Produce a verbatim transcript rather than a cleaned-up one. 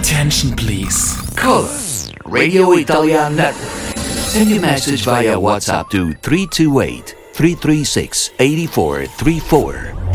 Attention please. Call us, Radio Italian Network. Send your message via WhatsApp to three two eight, three three six, eight four three four